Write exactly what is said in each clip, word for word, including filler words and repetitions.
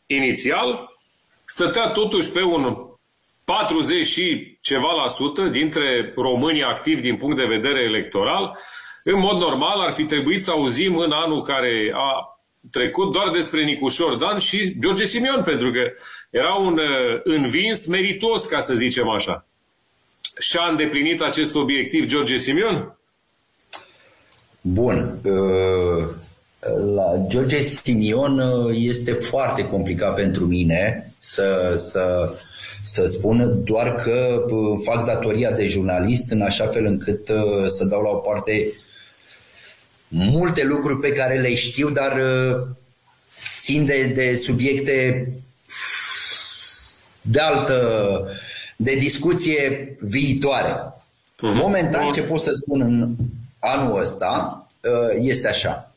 inițial, stătea totuși pe un patruzeci și ceva la sută dintre românii activi din punct de vedere electoral. În mod normal ar fi trebuit să auzim în anul care a trecut doar despre Nicușor Dan și George Simion, pentru că era un uh, învins meritos, ca să zicem așa. Și-a îndeplinit acest obiectiv George Simion? Bun. La George Simion este foarte complicat pentru mine să, să, să spun, doar că fac datoria de jurnalist în așa fel încât să dau la o parte multe lucruri pe care le știu, dar țin de, de subiecte de altă, de discuție viitoare. Momentan, ce pot să spun în anul ăsta este așa.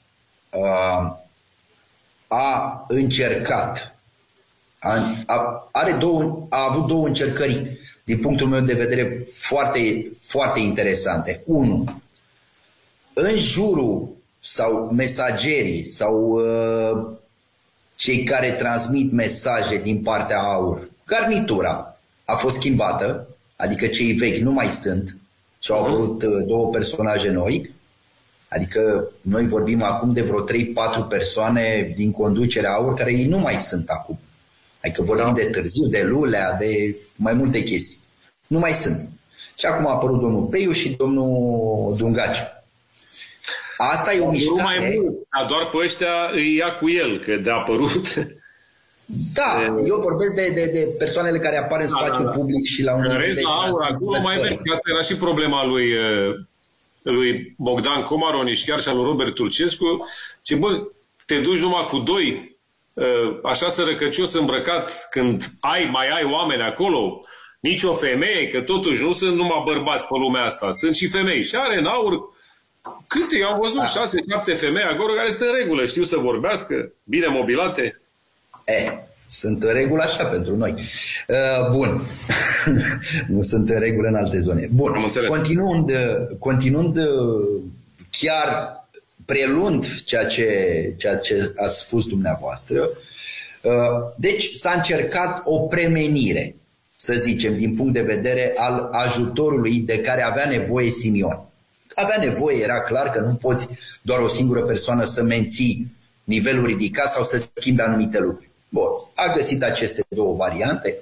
A încercat, a, a, are două, a avut două încercări din punctul meu de vedere foarte, foarte interesante. Unu, în jurul sau mesagerii sau uh, cei care transmit mesaje din partea AUR, garnitura a fost schimbată, adică cei vechi nu mai sunt și au apărut uh, două personaje noi. Adică noi vorbim acum de vreo trei patru persoane din conducerea AUR care ei nu mai sunt acum. Adică vorbim da. de Târziu, de Lulea, de mai multe chestii. Nu mai sunt. Și acum a apărut domnul Peiu și domnul Dungaciu. Asta e o mișcare. Mai mult, dar doar pe ăștia îi ia cu el, că de apărut. Da, eu vorbesc de, de, de persoanele care apar în spațiul da, da, da. public și la un în rest, la AUR, acolo mai vezi că asta era și problema lui... lui Bogdan Comaronici, chiar și al lui Robert Turcescu, ce bă, te duci numai cu doi, așa sărăcăcios îmbrăcat, când ai, mai ai oameni acolo, nici o femeie, că totuși nu sunt numai bărbați pe lumea asta, sunt și femei. Și are în AUR, câte? Eu am văzut șase, șapte femei acolo care sunt în regulă, știu să vorbească, bine mobilate. Eh, sunt în regulă așa pentru noi. Uh, bun. Nu sunt în regulă în alte zone. Bun. Continuând, continuând chiar preluând ceea ce, ceea ce ați spus dumneavoastră, uh, deci s-a încercat o premenire, să zicem, din punct de vedere al ajutorului de care avea nevoie Simion. Avea nevoie, era clar că nu poți doar o singură persoană să menții nivelul ridicat sau să schimbe anumite lucruri. Bun, a găsit aceste două variante,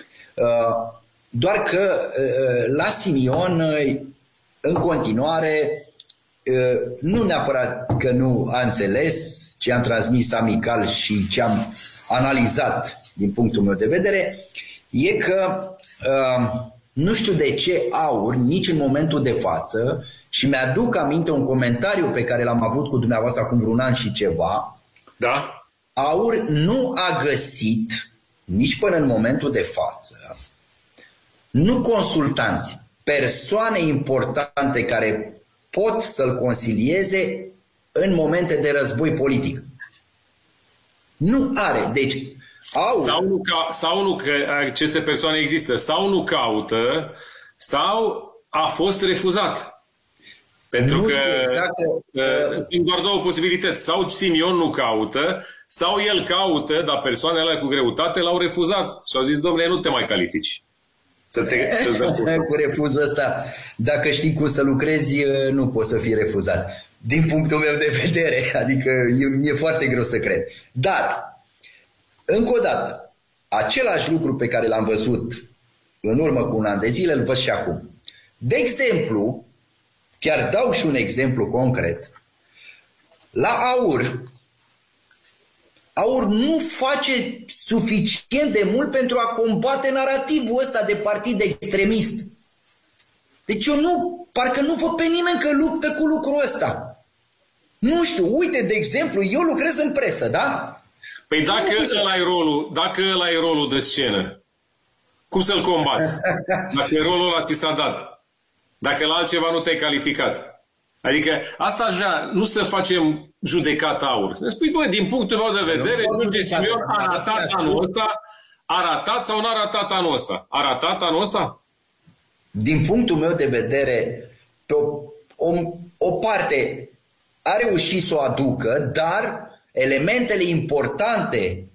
doar că la Simion, în continuare, nu neapărat că nu a înțeles ce am transmis amical și ce am analizat din punctul meu de vedere, e că nu știu de ce AUR, nici în momentul de față, și mi-aduc aminte un comentariu pe care l-am avut cu dumneavoastră acum vreun an și ceva, da? AUR nu a găsit, nici până în momentul de față, nu consultanți, persoane importante care pot să-l consilieze în momente de război politic. Nu are. Deci, AUR... Sau nu, ca, sau nu că aceste persoane există, sau nu caută, sau a fost refuzat. Pentru nu că exact că, sunt doar două posibilități. Sau Simion nu caută, sau el caută, dar persoanele alea cu greutate l-au refuzat. Și au zis, domnule, nu te mai califici. Să te, să-ți dăm cu refuzul ăsta, dacă știi cum să lucrezi, nu poți să fii refuzat. Din punctul meu de vedere, adică mi-e foarte greu să cred. Dar, încă o dată, același lucru pe care l-am văzut în urmă cu un an de zile, îl văd și acum. De exemplu, chiar dau și un exemplu concret, la AUR, AUR nu face suficient de mult pentru a combate narativul ăsta de partid extremist. Deci eu nu, parcă nu văd pe nimeni că luptă cu lucrul ăsta. Nu știu, uite, de exemplu, eu lucrez în presă, da? Păi dacă ăla e rolul, dacă ăla e rolul de scenă, cum să-l combați? Dacă rolul ăla ți s-a dat, dacă la altceva nu te-ai calificat. Adică asta aș vrea, nu să facem judecata AUR. Să spui, bă, din punctul meu de vedere, George Simion a ratat anul ăsta, a ratat sau n-a ratat anul ăsta? A ratat anul ăsta? Din punctul meu de vedere, pe o, o, o parte a reușit să o aducă, dar elementele importante